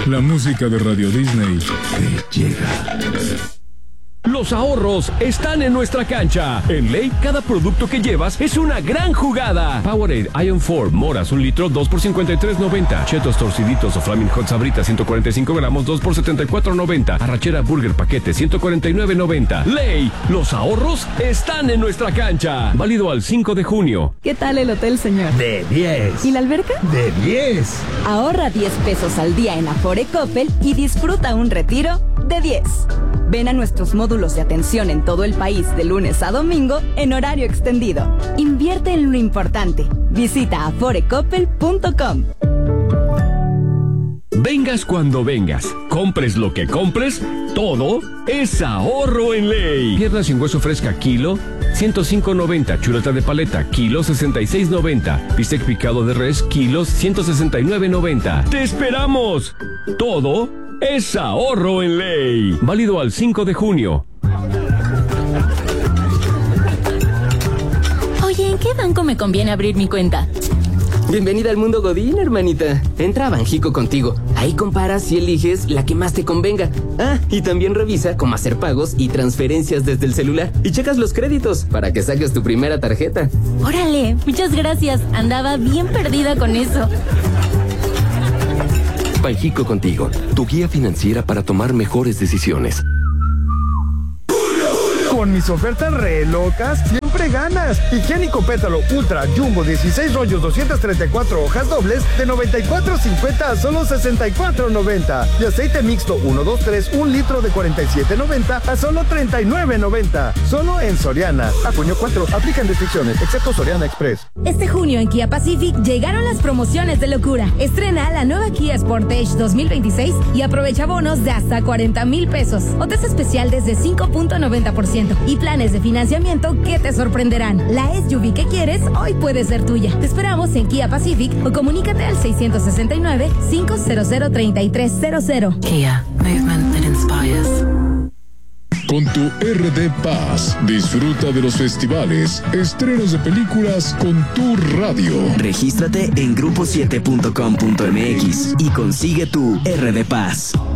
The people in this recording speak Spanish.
La música de Radio Disney te llega. Los ahorros están en nuestra cancha. En Ley, cada producto que llevas es una gran jugada. Powerade Ion 4, moras, 1 litro, 2 por $53.90. Chetos torciditos o Flaming Hot Sabritas, 145 gramos, 2 por $74.90. Arrachera Burger paquete, 149.90. Ley, los ahorros están en nuestra cancha. Válido al 5 de junio. ¿Qué tal el hotel, señor? De 10. ¿Y la alberca? De 10. Ahorra 10 pesos al día en Afore Coppel y disfruta un retiro de 10. Ven a nuestros módulos de atención en todo el país de lunes a domingo en horario extendido. Invierte en lo importante. Visita aforecoppel.com. Vengas cuando vengas, compres lo que compres, todo es ahorro en Ley. Pierna sin hueso fresca, kilo, 105.90. Chuleta de paleta, kilo, 66.90. Bistec picado de res, kilos, 169.90. ¡Te esperamos! Todo es ahorro en Ley. Válido al 5 de junio. Oye, ¿en qué banco me conviene abrir mi cuenta? Bienvenida al mundo Godín, hermanita. Entra a Banjico Contigo. Ahí comparas y eliges la que más te convenga. Ah, y también revisa cómo hacer pagos y transferencias desde el celular. Y checas los créditos para que saques tu primera tarjeta. Órale, muchas gracias. Andaba bien perdida con eso. Banjico Contigo, tu guía financiera para tomar mejores decisiones. Con mis ofertas re locas, siempre ganas. Higiénico Pétalo Ultra Jumbo 16 rollos 234 hojas dobles de $94.50 a solo $64.90. Y aceite mixto 1, 2, 3, 1 litro de $47.90 a solo $39.90. Solo en Soriana. A junio 4, aplican restricciones, excepto Soriana Express. Este junio en Kia Pacific llegaron las promociones de locura. Estrena la nueva Kia Sportage 2026 y aprovecha bonos de hasta $40,000 pesos. O tasa especial desde 5.90%. Y planes de financiamiento que te sorprenderán. La SUV que quieres hoy puede ser tuya. Te esperamos en Kia Pacific o comunícate al 669-500-3300. Kia, movement that inspires. Con tu RD Paz, disfruta de los festivales, estrenos de películas con tu radio. Regístrate en grupo7.com.mx y consigue tu RD Paz.